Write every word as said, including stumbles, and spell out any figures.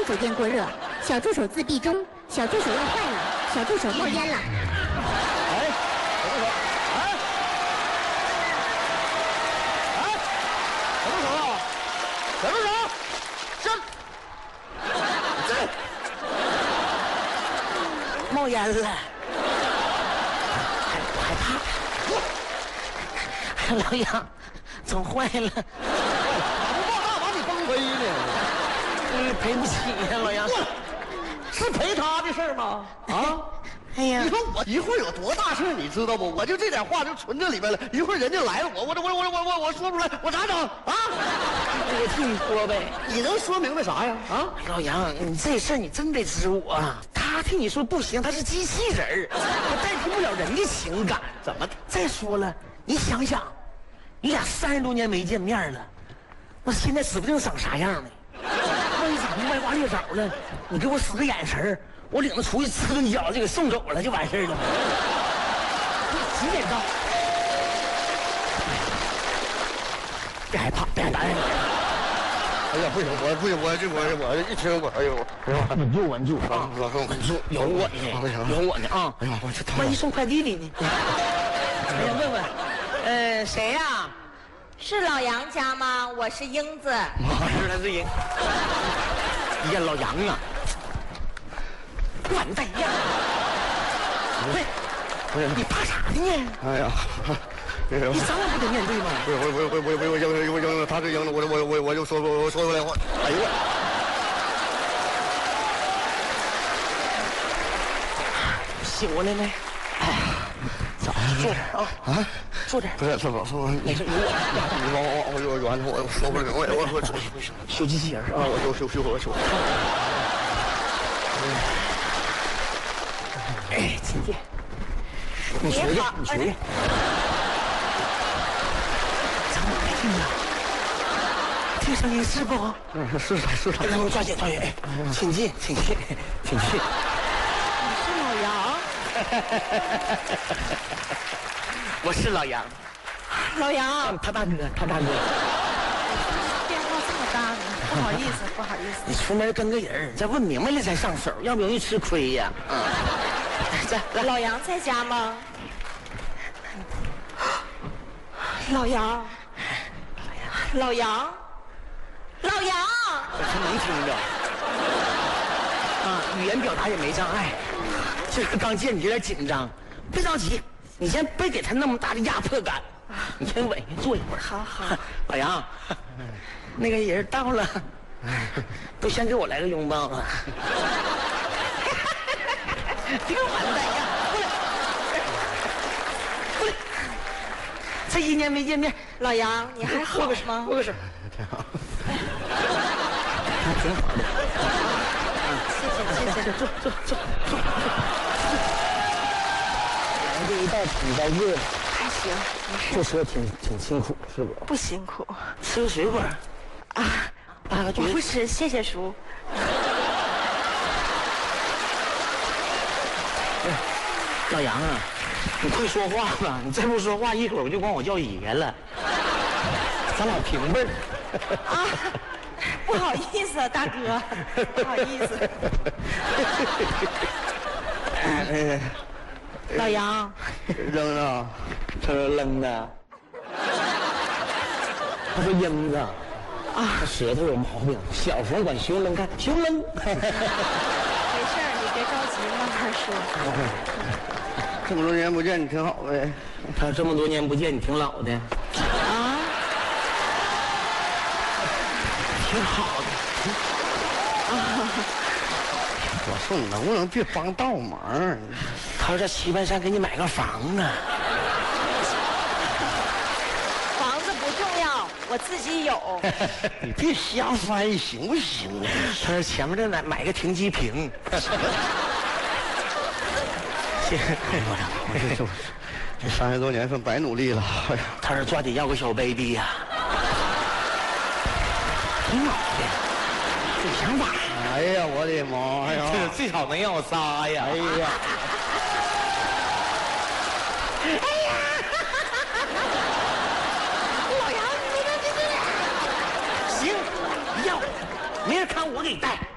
酒店过热，小助手自闭中，小助手要坏了，小助手冒烟了。 哎，小助手，哎，哎，小助手啊，小助手，这，这，冒烟了，害我害怕。老杨，总坏了。飞呢？嗯，赔不起呀，老杨。是赔他的事儿吗？啊！哎呀，你说我一会儿有多大事，你知道不？我就这点话就存这里边了。一会儿人家来了，我我我我我我我说不出来，我咋整啊？我替你说呗。你能说明白啥呀？啊，老杨，你这事儿你真得知我。他替你说不行，他是机器人儿，他代替不了人的情感。怎么？再说了，你想想，你俩三十多年没见面了。那现在指不定长啥样呢，万一长成歪瓜裂枣了，你给我使个眼神我领他出去吃顿饺子就给送走了就完事儿了。几点到？别害怕，别害怕。哎呀，不行，我不行，我这我我一听我，哎呦，哎呦，稳住稳住啊，稳住，有我呢，有我呢啊！哎呀，我这万一送快递的呢？哎呀，问问，呃，谁呀？ 是老杨家吗？我是英子。 我是他是英。呀，老杨啊，完蛋呀！喂，不是你怕啥的呢？哎呀，你早晚不得面对吗？不是，我我我我我我赢我赢了，他是赢了，我我我我就说我说出来话。哎呦我！醒过来没？哎呀，咋坐这啊啊？坐这不是，这老师，没事，有我，你往我我我完了，我说不了，我我我修机器人啊，我修修修我修。哎，亲姐，你学去，你学去。怎么没听啊？听声音是不？嗯，是他是他。让我抓紧抓紧，请进，请进，请进。 你是老杨？ 我是老杨， 老杨， 他大哥，他大哥。 变化这么大呢？不好意思，不好意思。 你出门跟个人，再问明白了才上手，要不容易吃亏呀。嗯，来来， 老杨在家吗？老杨，老杨，老杨， 他能听着啊，语言表达也没障碍。就是刚见你有点紧张，别着急。你先别给他那么大的压迫感，你先稳下坐一会儿。 好好， 老杨，那个人到了，都先给我来个拥抱啊！这个完蛋呀！过来，过来！这一年没见面， 老杨，你还好吗？ 握个手，挺好，还挺好的。 谢谢谢谢， 坐坐坐坐。这一道挺遭热的， 还行， 坐车挺挺辛苦，是不？ 不辛苦。 吃个水果啊， 八个橘子。 我不吃，谢谢叔。 老杨啊，你快说话吧！你再不说话，一会儿我就管我叫爷了。咱俩平辈儿。 啊，不好意思啊，大哥，不好意思。 哎。 老杨， 扔啊！他说扔的，他说扔的，啊，他舌头有毛病，小时候管熊扔干熊扔。没事儿，你别着急，慢慢说。 这么多年不见，你挺好呗？他这么多年不见，你挺老的。啊，挺好的。啊。我说你能不能别帮倒忙？他说在棋盘山给你买个房啊。 房子不重要，我自己有。 你别瞎翻行不行？他说前面这买买个停机坪。谢谢我呀，我这就这三十多年份白努力了。哎呀，他说抓紧要个小 baby 呀，挺好的，有想法。哎呀，我的妈呀！这最少能要我仨呀！哎呀！哎呀！老杨，你这这这，行，要，明儿看我给你带。